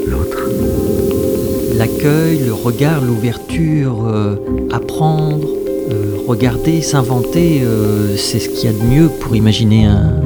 l'autre. L'accueil, le regard, l'ouverture, apprendre, regarder, s'inventer, c'est ce qu'il y a de mieux pour imaginer un